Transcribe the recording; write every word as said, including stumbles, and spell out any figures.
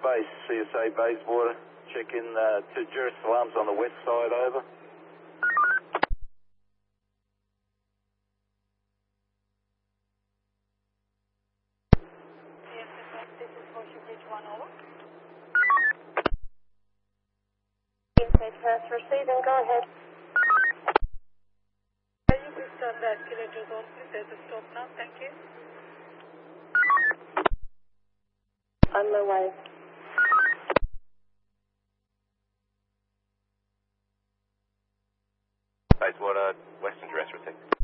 base, C S A Bayswater. Check in uh, to Jerusalem's on the west side, over. Yes, this is Horseshoe Bridge one, over. Inside first, receiving, go ahead. Can you please turn the escalators on, please? There's a stop now, thank you. On my way. Bayswater, Western Terrestrial.